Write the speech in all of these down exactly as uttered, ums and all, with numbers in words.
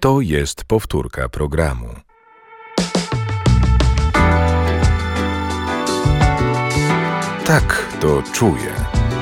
To jest powtórka programu. Tak, to czuję.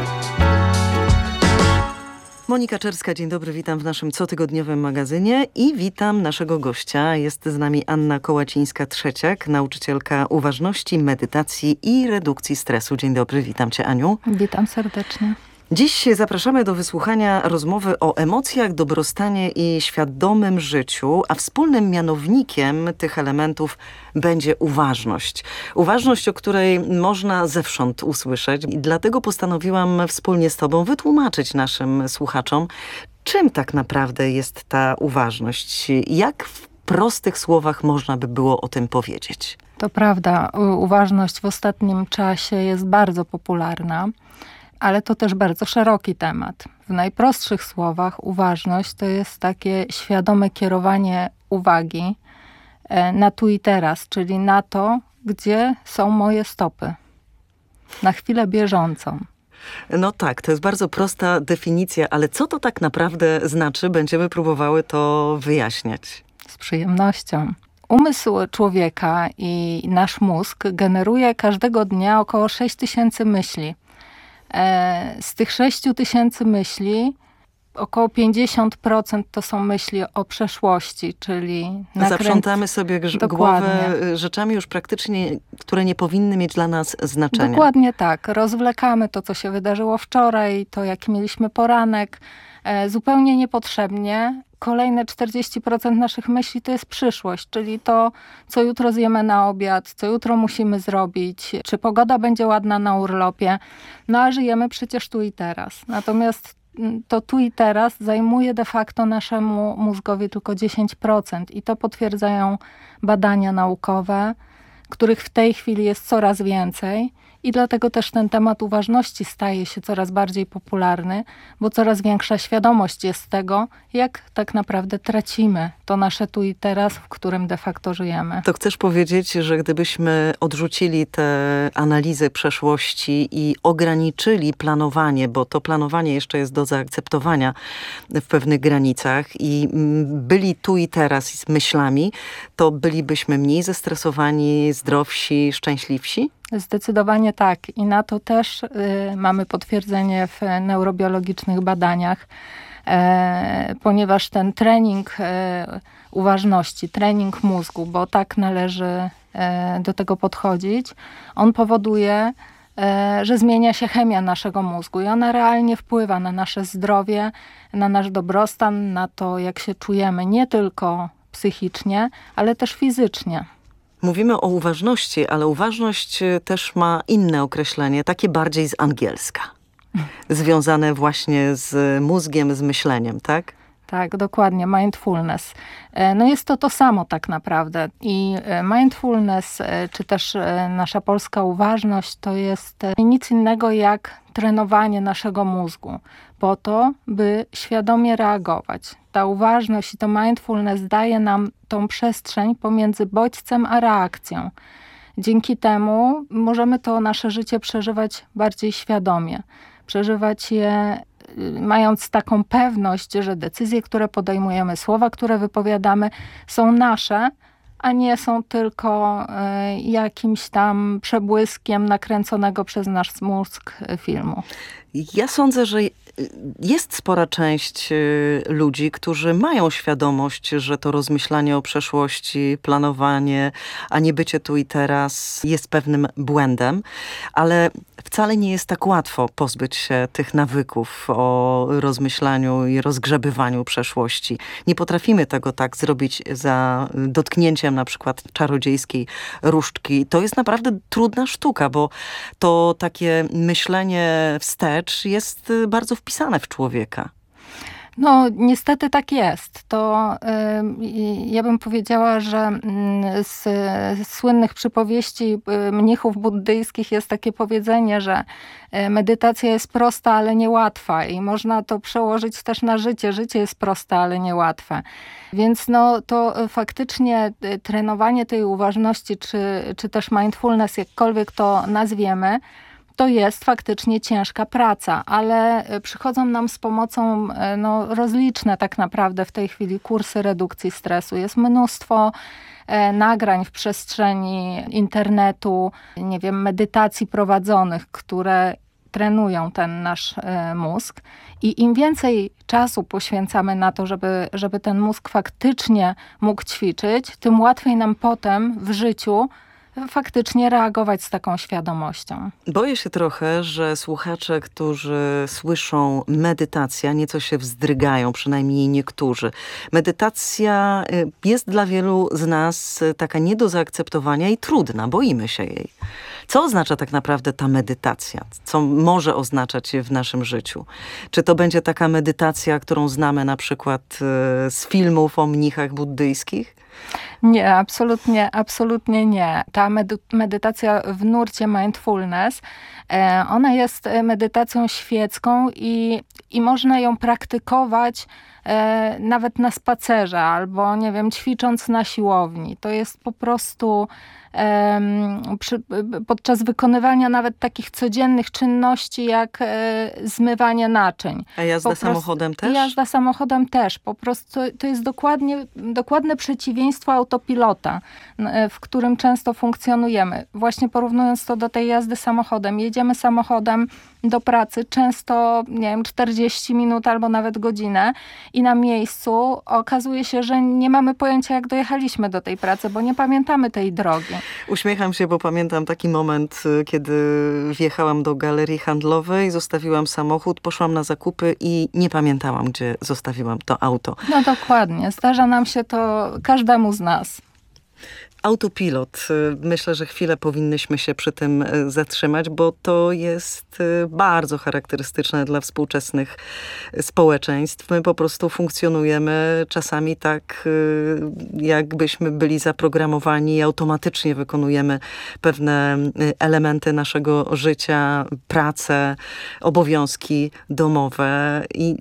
Monika Czerska, dzień dobry, witam w naszym cotygodniowym magazynie i witam naszego gościa. Jest z nami Anna Kołacińska-Trzeciak, nauczycielka uważności, medytacji i redukcji stresu. Dzień dobry, witam cię, Aniu. Witam serdecznie. Dziś zapraszamy do wysłuchania rozmowy o emocjach, dobrostanie i świadomym życiu, a wspólnym mianownikiem tych elementów będzie uważność. Uważność, o której można zewsząd usłyszeć i dlatego postanowiłam wspólnie z tobą wytłumaczyć naszym słuchaczom, czym tak naprawdę jest ta uważność. Jak w prostych słowach można by było o tym powiedzieć? To prawda, uważność w ostatnim czasie jest bardzo popularna. Ale to też bardzo szeroki temat. W najprostszych słowach uważność to jest takie świadome kierowanie uwagi na tu i teraz, czyli na to, gdzie są moje stopy. Na chwilę bieżącą. No tak, to jest bardzo prosta definicja, ale co to tak naprawdę znaczy? Będziemy próbowały to wyjaśniać. Z przyjemnością. Umysł człowieka i nasz mózg generuje każdego dnia około sześć tysięcy myśli. Z tych sześciu tysięcy myśli około pięćdziesiąt procent to są myśli o przeszłości, czyli nakręt... Zaprzątamy sobie grz- głowę rzeczami już praktycznie, które nie powinny mieć dla nas znaczenia. Dokładnie tak. Rozwlekamy to, co się wydarzyło wczoraj, to jaki mieliśmy poranek, e, zupełnie niepotrzebnie. Kolejne czterdzieści procent naszych myśli to jest przyszłość, czyli to, co jutro zjemy na obiad, co jutro musimy zrobić, czy pogoda będzie ładna na urlopie. No a żyjemy przecież tu i teraz. Natomiast to tu i teraz zajmuje de facto naszemu mózgowi tylko dziesięć procent i to potwierdzają badania naukowe, których w tej chwili jest coraz więcej. I dlatego też ten temat uważności staje się coraz bardziej popularny, bo coraz większa świadomość jest tego, jak tak naprawdę tracimy to nasze tu i teraz, w którym de facto żyjemy. To chcesz powiedzieć, że gdybyśmy odrzucili te analizy przeszłości i ograniczyli planowanie, bo to planowanie jeszcze jest do zaakceptowania w pewnych granicach i byli tu i teraz z myślami, to bylibyśmy mniej zestresowani, zdrowsi, szczęśliwsi? Zdecydowanie tak. I na to też y, mamy potwierdzenie w neurobiologicznych badaniach, e, ponieważ ten trening e, uważności, trening mózgu, bo tak należy e, do tego podchodzić, on powoduje, e, że zmienia się chemia naszego mózgu i ona realnie wpływa na nasze zdrowie, na nasz dobrostan, na to, jak się czujemy nie tylko psychicznie, ale też fizycznie. Mówimy o uważności, ale uważność też ma inne określenie, takie bardziej z angielska. Związane właśnie z mózgiem, z myśleniem, tak? Tak, dokładnie. Mindfulness. No jest to to samo tak naprawdę. I mindfulness, czy też nasza polska uważność, to jest nic innego jak trenowanie naszego mózgu po to, by świadomie reagować. Ta uważność i to mindfulness daje nam tą przestrzeń pomiędzy bodźcem a reakcją. Dzięki temu możemy to nasze życie przeżywać bardziej świadomie. Przeżywać je mając taką pewność, że decyzje, które podejmujemy, słowa, które wypowiadamy są nasze, a nie są tylko y, jakimś tam przebłyskiem nakręconego przez nasz mózg filmu. Ja sądzę, że jest spora część ludzi, którzy mają świadomość, że to rozmyślanie o przeszłości, planowanie, a nie bycie tu i teraz jest pewnym błędem, ale wcale nie jest tak łatwo pozbyć się tych nawyków o rozmyślaniu i rozgrzebywaniu przeszłości. Nie potrafimy tego tak zrobić za dotknięciem na przykład czarodziejskiej różdżki. To jest naprawdę trudna sztuka, bo to takie myślenie wstecz jest bardzo wpisane w człowieka. No niestety tak jest. To y, ja bym powiedziała, że y, z, z słynnych przypowieści y, mnichów buddyjskich jest takie powiedzenie, że y, medytacja jest prosta, ale niełatwa i można to przełożyć też na życie. Życie jest proste, ale niełatwe. Więc no to faktycznie y, trenowanie tej uważności, czy, czy też mindfulness, jakkolwiek to nazwiemy, to jest faktycznie ciężka praca, ale przychodzą nam z pomocą no, rozliczne tak naprawdę w tej chwili kursy redukcji stresu. Jest mnóstwo nagrań w przestrzeni internetu, nie wiem, medytacji prowadzonych, które trenują ten nasz mózg. I im więcej czasu poświęcamy na to, żeby, żeby ten mózg faktycznie mógł ćwiczyć, tym łatwiej nam potem w życiu faktycznie reagować z taką świadomością. Boję się trochę, że słuchacze, którzy słyszą medytacja, nieco się wzdrygają, przynajmniej niektórzy. Medytacja jest dla wielu z nas taka nie do zaakceptowania i trudna, boimy się jej. Co oznacza tak naprawdę ta medytacja? Co może oznaczać w naszym życiu? Czy to będzie taka medytacja, którą znamy na przykład z filmów o mnichach buddyjskich? Nie, absolutnie, absolutnie nie. Ta medy- medytacja w nurcie mindfulness, e, ona jest medytacją świecką i, i można ją praktykować e, nawet na spacerze albo, nie wiem, ćwicząc na siłowni. To jest po prostu e, przy, podczas wykonywania nawet takich codziennych czynności jak e, zmywanie naczyń. A jazda prostu, samochodem też? Jazda samochodem też. Po prostu to jest dokładnie, dokładne przeciwieństwo autopilota, w którym często funkcjonujemy. Właśnie porównując to do tej jazdy samochodem. Jedziemy samochodem do pracy często, nie wiem, czterdzieści minut albo nawet godzinę i na miejscu okazuje się, że nie mamy pojęcia, jak dojechaliśmy do tej pracy, bo nie pamiętamy tej drogi. Uśmiecham się, bo pamiętam taki moment, kiedy wjechałam do galerii handlowej, zostawiłam samochód, poszłam na zakupy i nie pamiętałam, gdzie zostawiłam to auto. No dokładnie. Zdarza nam się to każdemu z nas. Autopilot. Myślę, że chwilę powinnyśmy się przy tym zatrzymać, bo to jest bardzo charakterystyczne dla współczesnych społeczeństw. My po prostu funkcjonujemy czasami tak, jakbyśmy byli zaprogramowani i automatycznie wykonujemy pewne elementy naszego życia, pracę, obowiązki domowe i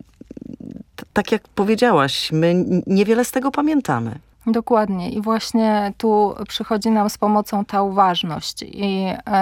tak jak powiedziałaś, my niewiele z tego pamiętamy. Dokładnie. I właśnie tu przychodzi nam z pomocą ta uważność. I,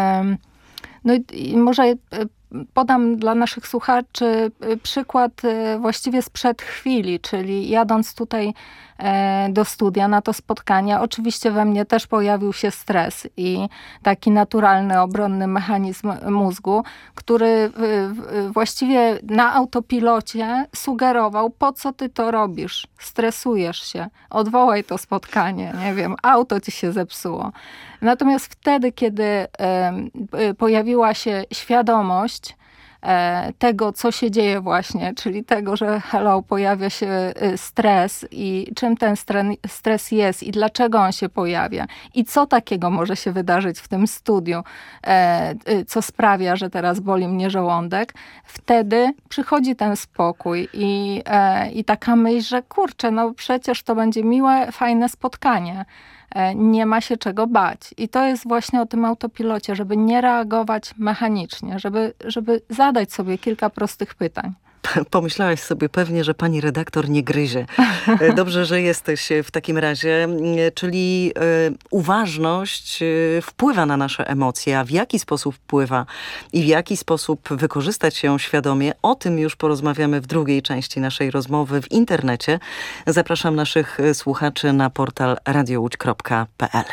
no i może podam dla naszych słuchaczy przykład właściwie sprzed chwili, czyli jadąc tutaj do studia na to spotkanie, oczywiście we mnie też pojawił się stres i taki naturalny, obronny mechanizm mózgu, który właściwie na autopilocie sugerował, po co ty to robisz? Stresujesz się, odwołaj to spotkanie, nie wiem, auto ci się zepsuło. Natomiast wtedy, kiedy pojawiła się świadomość tego, co się dzieje właśnie, czyli tego, że hello, pojawia się stres i czym ten stres jest i dlaczego on się pojawia i co takiego może się wydarzyć w tym studiu, co sprawia, że teraz boli mnie żołądek, wtedy przychodzi ten spokój i, i taka myśl, że kurczę, no przecież to będzie miłe, fajne spotkanie. Nie ma się czego bać. I to jest właśnie o tym autopilocie, żeby nie reagować mechanicznie, żeby, żeby zadać sobie kilka prostych pytań. Pomyślałaś sobie pewnie, że pani redaktor nie gryzie. Dobrze, że jesteś w takim razie. Czyli uważność wpływa na nasze emocje, a w jaki sposób wpływa i w jaki sposób wykorzystać ją świadomie, o tym już porozmawiamy w drugiej części naszej rozmowy w internecie. Zapraszam naszych słuchaczy na portal radio łódź kropka p l.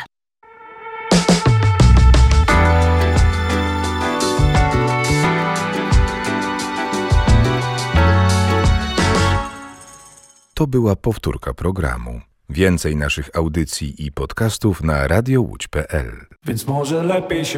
To była powtórka programu. Więcej naszych audycji i podcastów na radio łódź kropka p l. Więc może lepiej się